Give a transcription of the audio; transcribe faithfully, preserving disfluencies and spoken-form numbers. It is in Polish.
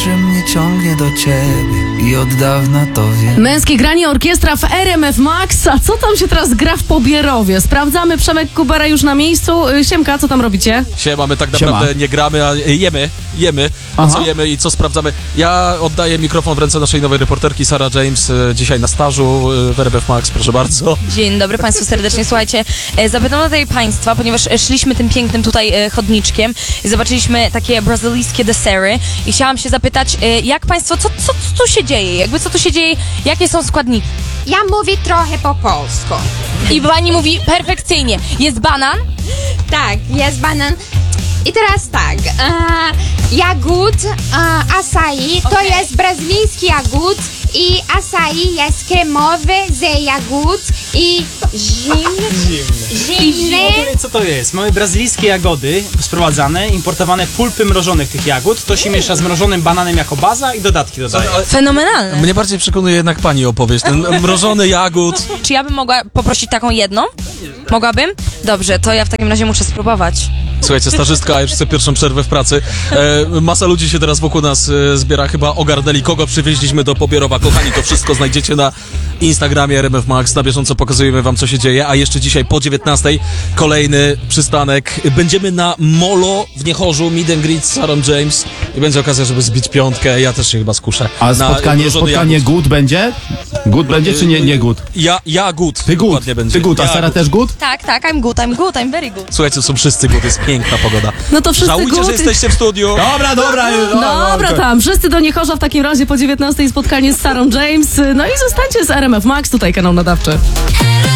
że mnie ciągnie do ciebie i od dawna to wiem. Męskie granie orkiestra w R M F Max. A co tam się teraz gra w Pobierowie? Sprawdzamy. Przemek Kubera już na miejscu. Siemka, co tam robicie? Siema, my tak naprawdę Siema. nie gramy, a jemy, jemy. A Aha. co jemy i co sprawdzamy? Ja oddaję mikrofon w ręce naszej nowej reporterki Sarah James, e, dzisiaj na stażu e, w R M F Max, proszę bardzo. Dzień dobry Państwu serdecznie. Słuchajcie, e, zapytam tutaj Państwa, ponieważ e, szliśmy tym pięknym tutaj e, chodniczkiem i zobaczyliśmy takie brazylijskie desery i chciałam się zapytać, e, jak Państwo, co, co, co tu się dzieje? Jakby co tu się dzieje? Jakie są składniki? Ja mówię trochę po polsku. I Pani mówi perfekcyjnie. Jest banan? Tak, jest banan. I teraz tak, e, jagód, e, açaí to jest brazylijski jagód i açaí jest kremowy z jagód i zimny. Zimny. Co to jest? Mamy brazylijskie jagody sprowadzane, importowane pulpy mrożonych tych jagód. To się miesza z mrożonym bananem jako baza i dodatki dodaje. Fenomenalne. Mnie bardziej przekonuje jednak pani opowieść, ten mrożony jagód. Czy ja bym mogła poprosić taką jedną? Mogłabym? Dobrze, to ja w takim razie muszę spróbować. Słuchajcie, stażystka już chce pierwszą przerwę w pracy. E, masa ludzi się teraz wokół nas e, zbiera, chyba ogarnęli, kogo przywieźliśmy do Pobierowa. Kochani, to wszystko znajdziecie na Instagramie R M F Max. Na bieżąco pokazujemy wam, co się dzieje. A jeszcze dzisiaj po dziewiętnastej kolejny przystanek. Będziemy na Molo w Niechorzu, meet and greet z Sarah James. I będzie okazja, żeby zbić piątkę. Ja też się chyba skuszę. A na spotkanie, mrożony spotkanie jagód. good będzie? Good będzie czy nie, nie good? Ja, ja good. Ty good, Dokładnie będzie. ty good, a Ja Sara good. też good? Tak, tak, I'm good, I'm good, I'm very good. Słuchajcie, są wszyscy good, jest piękna pogoda. No to wszyscy Żałujcie, good. że jesteście w studiu. Dobra, dobra. już, Dobra tam, wszyscy do Niechorza w takim razie po dziewiętnastej spotkanie z Sarą James. No i zostańcie z R M F Max, tutaj kanał nadawczy.